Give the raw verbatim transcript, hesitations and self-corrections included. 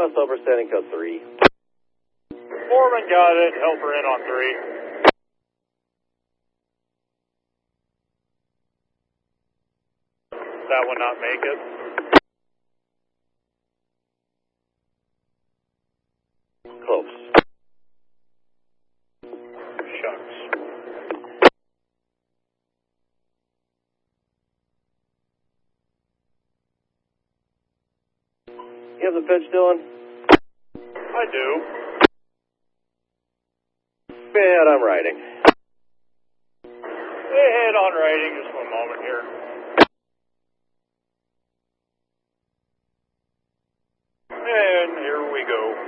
Southwest over standing code three. Foreman got it. Helper in on three. That would not make it. Close. Shucks. You have the pitch, Dylan? I do. Bad, I'm writing. Head on writing, just one moment here. And here we go.